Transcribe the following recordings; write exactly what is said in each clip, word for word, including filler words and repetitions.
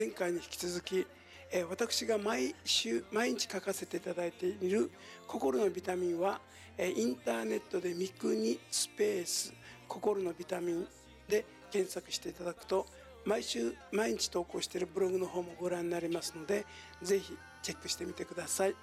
前回に引き続き、えー私が毎週毎日書かせていただいている心のビタミンは、えーインターネットで三国スペース心のビタミンで検索していただくと、毎週毎日投稿しているブログの方もご覧になりますので、ぜひチェックしてみてください。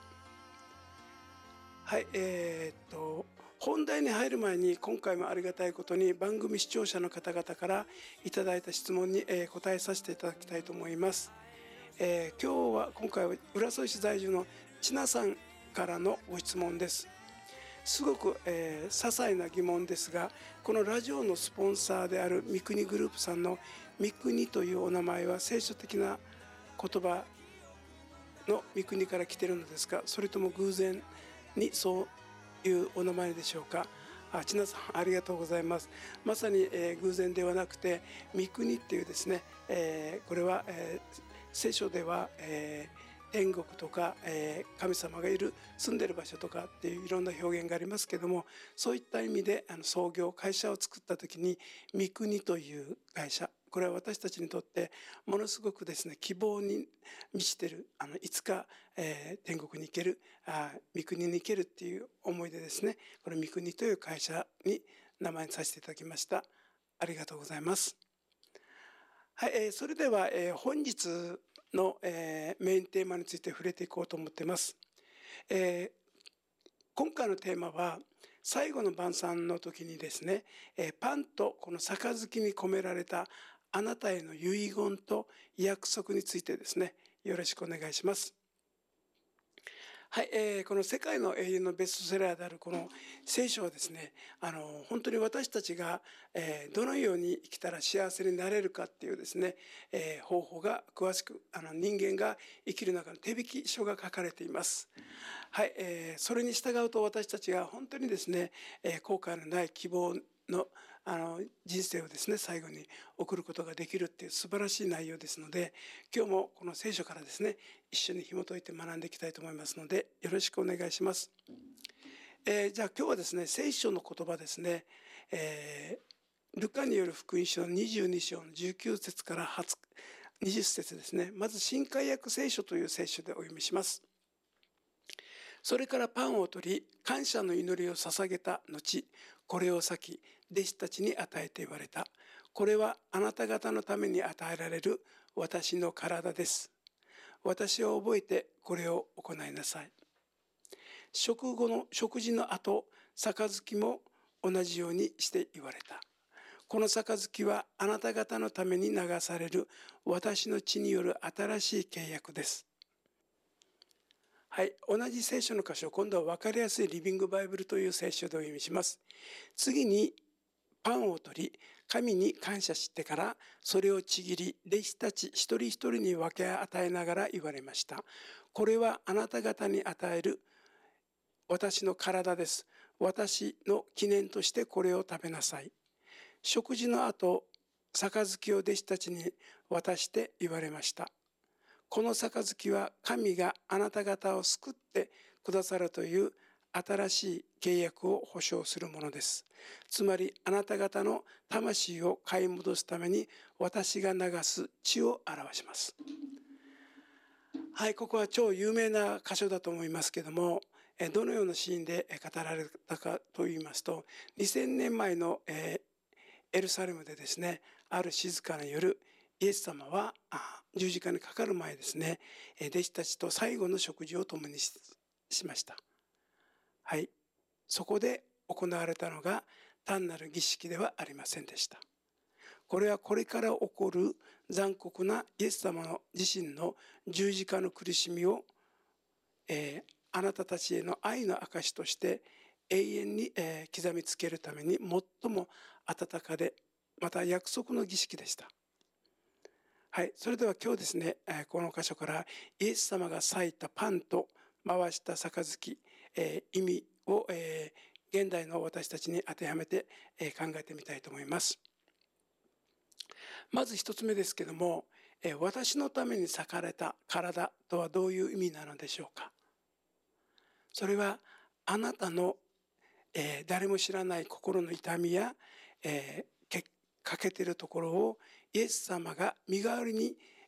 はい、えーっと本題に入る前に、今回もありがたいことに番組視聴者の方々からいただいた質問に、えー答えさせていただきたいと思います。えー今日は今回は浦添市在住のちなさんからのご質問です。すごく、えー些細な疑問ですが、このラジオのスポンサーである三国グループさんの三国というお名前は聖書的な言葉の三国から来ているのですか、それとも偶然にそういうお名前でしょうか。あ、千奈さんありがとうございます。まさに、えー偶然ではなくて、三国っていうですね、えーこれは、えー聖書では、えー天国とか、えー神様がいる住んでる場所とかっていういろんな表現がありますけども、そういった意味であの創業会社を作った時に三国という会社、これは私たちにとってものすごくですね、希望に満ちてる、あのいつか、えー天国に行ける、あ三国に行けるっていう思いでですね、これ三国という会社に名前にさせていただきました。ありがとうございます。はい、えーそれでは、えー本日の、えーメインテーマについて触れていこうと思っています。えー今回のテーマは、最後の晩餐の時にですね、えーパンとこの杯に込められたあなたへの遺言と約束についてですね、よろしくお願いします。はい、えーこの世界の永遠のベストセラーであるこの聖書はですね、あの本当に私たちが、えーどのように生きたら幸せになれるかっていうですね、えー方法が詳しく、あの人間が生きる中の手引き書が書かれています。はい、えーそれに従うと私たちが本当にですね、えー後悔のない希望のあの人生をですね、最後に送ることができるっていう素晴らしい内容ですので、今日もこの聖書からですね、一緒に紐解いて学んでいきたいと思いますので、よろしくお願いします。えーじゃあ今日はですね、聖書の言葉ですね、えールカによる福音書のにじゅうに章のじゅうきゅう節からはちにじゅう節ですね。まず新海訳聖書という聖書でお読みします。それからパンを取り、感謝の祈りを捧げた後、これを裂き、弟子たちに与えて言われた。これはあなた方のために与えられる私の体です。私を覚えてこれを行いなさい。食後の食事の後、杯も同じようにして言われた。この杯はあなた方のために流される私の血による新しい契約です。はい、同じ聖書の箇所、今度は分かりやすいリビングバイブルという聖書でお読みします。次にパンを取り、神に感謝してから、それをちぎり、弟子たち一人一人に分け与えながら言われました。これはあなた方に与える私の体です。私の記念としてこれを食べなさい。食事の後、杯を弟子たちに渡して言われました。この杯は神があなた方を救ってくださるという新しい契約を保証するものです。つまりあなた方の魂を買い戻すために私が流す血を表します。はい、ここは超有名な箇所だと思いますけども、どのようなシーンで語られたかと言いますと、にせんねんまえのエルサレムでですね、ある静かな夜、イエス様は十字架にかかる前ですね、弟子たちと最後の食事を共に し, しました。はい、そこで行われたのが単なる儀式ではありませんでした。これはこれから起こる残酷なイエス様の自身の十字架の苦しみを、えー、あなたたちへの愛の証として永遠に、えー、刻みつけるために最も温かで、また約束の儀式でした。はい、それでは今日ですね、この箇所からイエス様が裂いたパンと回した杯、えー、意味を、えー、現代の私たちに当てはめて、えー、考えてみたいと思います。まず一つ目ですけども、えー、私のために裂かれた体とはどういう意味なのでしょうか。それはあなたの、えー、誰も知らない心の痛みや、えー欠けているところをイエス様が身代わりに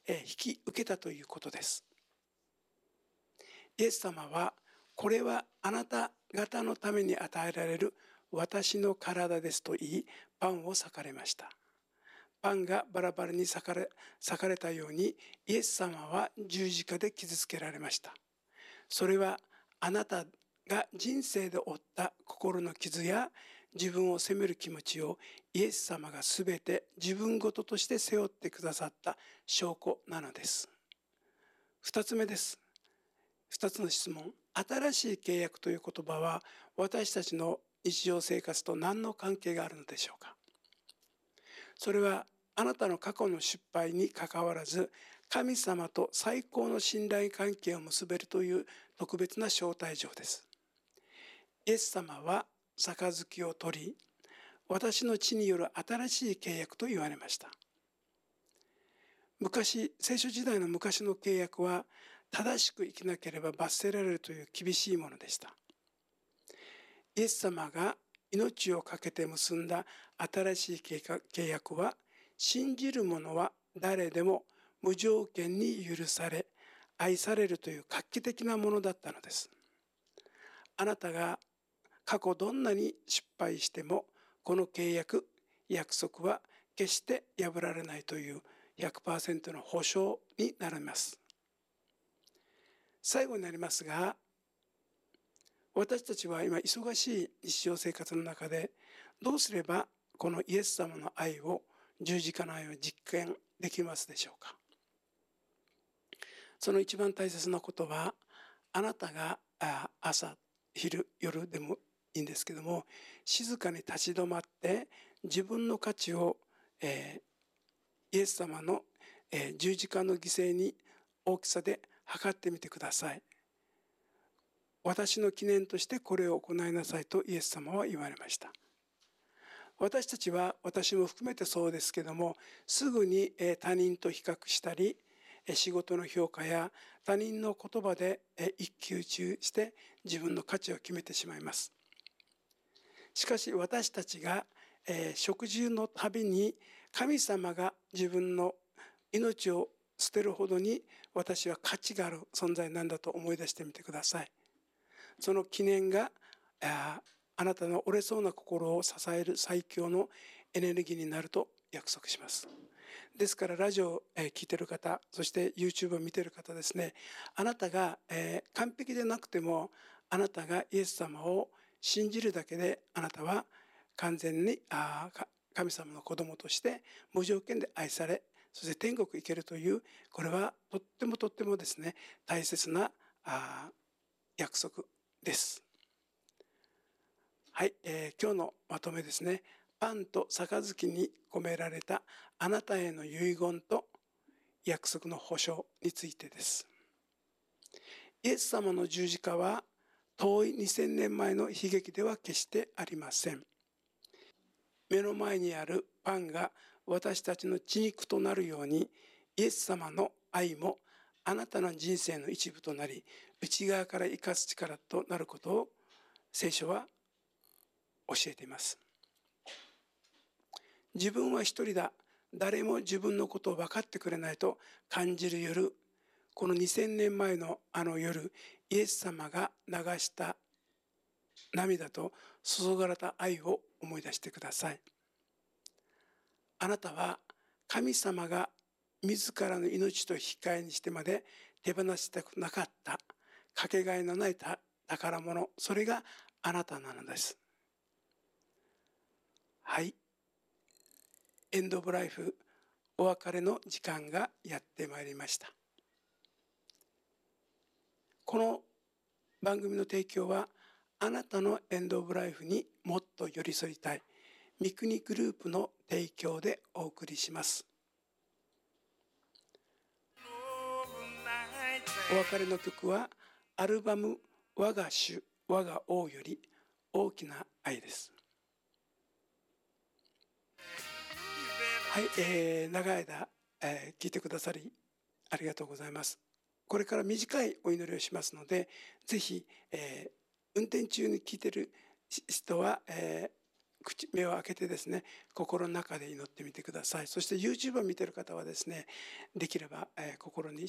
引き受けたということです。イエス様は、これはあなた方のために与えられる私の体ですと言い、パンを裂かれました。パンがバラバラに裂かれ、裂かれたように、イエス様は十字架で傷つけられました。それはあなたが人生で負った心の傷や自分を責める気持ちをイエス様がすべて自分ごととして背負ってくださった証拠なのです。二つ目です。二つの質問。新しい契約という言葉は私たちの日常生活と何の関係があるのでしょうか。それはあなたの過去の失敗にかかわらず、神様と最高の信頼関係を結べるという特別な招待状です。イエス様は杯を取り、私の血による新しい契約と言われました。昔、聖書時代の昔の契約は、正しく生きなければ罰せられるという厳しいものでした。イエス様が命を懸けて結んだ新しい契約は、信じる者は誰でも無条件に許され、愛されるという画期的なものだったのです。あなたが過去どんなに失敗しても、この契約、約束は決して破られないという ひゃくパーセント の保証になります。最後になりますが、私たちは今忙しい日常生活の中で、どうすればこのイエス様の愛を、十字架の愛を実験できますでしょうか。その一番大切なことは、あなたが朝、昼、夜でもいいんですけども、静かに立ち止まって自分の価値を、えー、イエス様の、えー、十字架の犠牲に大きさで測ってみてください。私の記念としてこれを行いなさいとイエス様は言われました。私たちは、私も含めてそうですけども、すぐに他人と比較したり、仕事の評価や他人の言葉で一喜一憂して自分の価値を決めてしまいます。しかし私たちが食事のたびに、神様が自分の命を捨てるほどに私は価値がある存在なんだと思い出してみてください。その記念があなたの折れそうな心を支える最強のエネルギーになると約束します。ですからラジオを聞いている方、そして YouTube を見ている方ですね、あなたが完璧でなくても、あなたがイエス様を信じるだけで、あなたは完全に神様の子供として無条件で愛され、そして天国行けるという、これはとってもとってもですね、大切な約束です。はい、えー、今日のまとめですね。パンと杯に込められたあなたへの遺言と約束の保証についてです。イエス様の十字架は遠いにせんねんまえの悲劇では決してありません。目の前にあるパンが私たちの血肉となるように、イエス様の愛もあなたの人生の一部となり、内側から生かす力となることを聖書は教えています。自分は一人だ、誰も自分のことを分かってくれないと感じる夜、このにせんねんまえのあの夜、イエス様が流した涙と注がれた愛を思い出してください。あなたは神様が自らの命と引き換えにしてまで手放したくなかったかけがえのない宝物、それがあなたなのです。はい、エンドオブライフ、お別れの時間がやってまいりました。この番組の提供は、あなたのエンドオブライフにもっと寄り添いたい三国グループの提供でお送りします。お別れの曲はアルバム「我が主我が王」より「大きな愛」です。はい、えー、長い間、えー、聞いてくださりありがとうございます。これから短いお祈りをしますので、ぜひ、えー、運転中に聞いている人は、えー、 口目を開けてですね、心の中で祈ってみてください。そして YouTube を見ている方はですね、できれば、えー心に